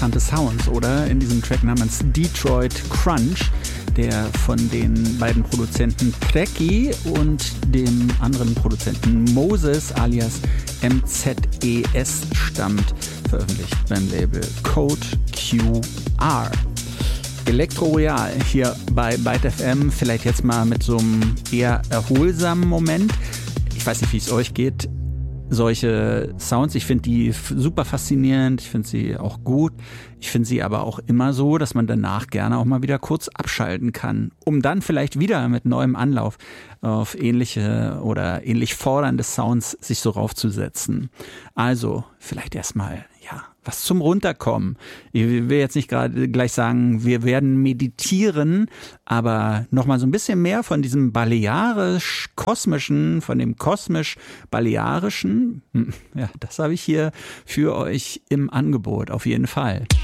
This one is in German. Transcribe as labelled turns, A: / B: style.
A: interessante Sounds, oder? In diesem Track namens Detroit Crunch, der von den beiden Produzenten Preki und dem anderen Produzenten Moses alias MZES stammt, veröffentlicht beim Label Code QR. Elektro Royal hier bei Byte FM, vielleicht jetzt mal mit so einem eher erholsamen Moment. Ich weiß nicht, wie es euch geht. Solche Sounds, ich finde die super faszinierend, ich finde sie auch gut. Ich finde sie aber auch immer so, dass man danach gerne auch mal wieder kurz abschalten kann, um dann vielleicht wieder mit neuem Anlauf auf ähnliche oder ähnlich fordernde Sounds sich so raufzusetzen. Also vielleicht erstmal, was zum Runterkommen. Ich will jetzt nicht gerade gleich sagen, wir werden meditieren, aber nochmal so ein bisschen mehr von diesem balearisch-kosmischen, von dem kosmisch-balearischen, das habe ich hier für euch im Angebot, auf jeden Fall.